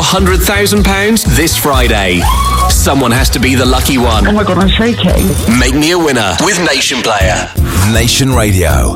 £100,000 this Friday. Someone has to be the lucky one. Oh my God, I'm shaking. Make me a winner with Nation Player. Nation Radio.